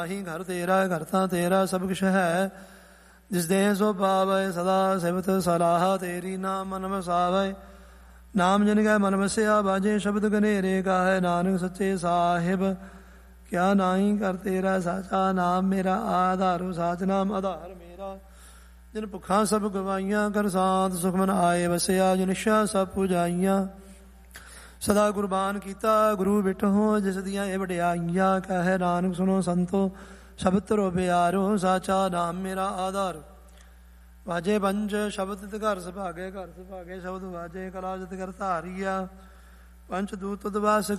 ਹੀ ਘਰ ਤੇਰਾ ਘਰ ਤਾਂ ਤੇਰਾ ਸਭ ਕੁਛ ਹੈ। ਜਿਸ ਦੇਹ ਸੋ ਪਾਵੈ ਸਦਾ ਸਿਵਤ ਸਲਾਹ ਤੇਰੀ। ਨਾਮ ਮਨ ਵਸਾਵੈ ਨਾਮ ਜਨ ਕੈ ਮਨ ਵਸਿਆ। ਬਾਜੇ ਸ਼ਬਦ ਗਨੇਰੇ ਗਾਹੈ ਨਾਨਕ ਸੱਚੇ ਸਾਹਿਬ। ਕਿਆ ਨਾਹੀ ਕਰ ਤੇਰਾ ਸਾਚਾ ਨਾਮ ਮੇਰਾ ਆਧਾਰੋ। ਸਾਚ ਨਾਮ ਆਧਾਰ ਮੇਰਾ। ਜਿਨ ਭੁੱਖਾਂ ਸਭ ਗਵਾਈਆਂ ਕਰ ਸਾਧ ਸੁਖ ਮਨ ਆਏ ਵਸਿਆ। ਜਿਨ ਨਿਸ਼ਾ ਸਭ ਪੁਜਾਈਆਂ ਸਦਾ ਕੁਰਬਾਨ ਕੀਤਾ। ਗੁਰੂ ਬਿਟਹੁ ਜਿਸ ਦੀਆਂ ਇਹ ਵਡਿਆਈਆਂ। ਕਹੈ ਨਾਨਕ ਸੁਣੋ ਸੰਤੋ ਸ਼ਬਦ ਧਰੋ ਪਿਆਰੋ। ਸਾਚਾ ਨਾਮ ਮੇਰਾ ਆਧਾਰ। ਵਾਜੇ ਪੰਜ ਸ਼ਬਦ ਤਿਤ ਘਰ ਸੁਭਾਗੇ। ਘਰ ਸੁਭਾਗੇ ਸ਼ਬਦ ਵਾਜੇ। ਕਲਾ ਜਿਤ ਕਰ ਧਾਰੀਆ। ਪੰਚ ਦੂਤ ਤੁਧ ਵਾਸ